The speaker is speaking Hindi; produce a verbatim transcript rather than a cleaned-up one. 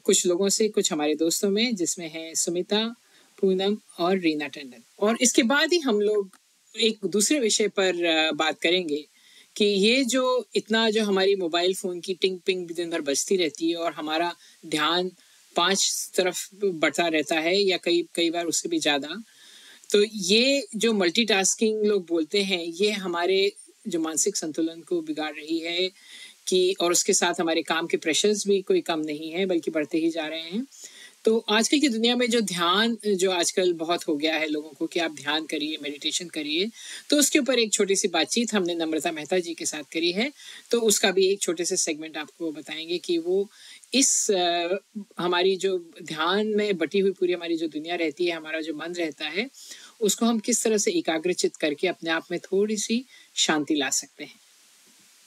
कुछ लोगों से, कुछ हमारे दोस्तों में, जिसमें है सुमिता, पूनम और रीना टंडन। और इसके बाद ही हम लोग एक दूसरे विषय पर अ, बात करेंगे कि ये जो इतना जो हमारी मोबाइल फ़ोन की टिंग पिंग दिन भर बजती रहती है और हमारा ध्यान पांच तरफ बढ़ता रहता है या कई कई बार उससे भी ज़्यादा, तो ये जो मल्टीटास्किंग लोग बोलते हैं, ये हमारे जो मानसिक संतुलन को बिगाड़ रही है कि और उसके साथ हमारे काम के प्रेशर्स भी कोई कम नहीं है बल्कि बढ़ते ही जा रहे हैं। तो आजकल की दुनिया में जो ध्यान जो आजकल बहुत हो गया है लोगों को कि आप ध्यान करिए, मेडिटेशन करिए, तो उसके ऊपर एक छोटी सी बातचीत हमने नम्रता मेहता जी के साथ करी है। तो उसका भी एक छोटे से सेगमेंट आपको बताएंगे कि वो इस आ, हमारी जो ध्यान में बटी हुई पूरी हमारी जो दुनिया रहती है, हमारा जो मन रहता है, उसको हम किस तरह से एकाग्रचित करके अपने आप में थोड़ी सी शांति ला सकते हैं।